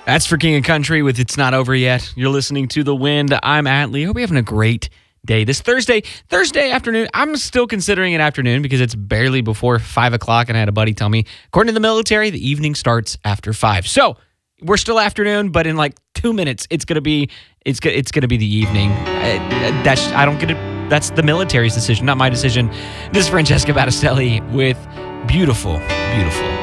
That's for King of Country with It's Not Over Yet. You're listening to The Wind. I'm Atlee. Hope you're having a great day. This Thursday afternoon, I'm still considering it afternoon because it's barely before 5 o'clock, and I had a buddy tell me, according to the military, the evening starts after 5. So we're still afternoon, but in like 2 minutes, it's gonna be the evening. I don't get it. That's the military's decision, not my decision. This is Francesca Battistelli with Beautiful, Beautiful.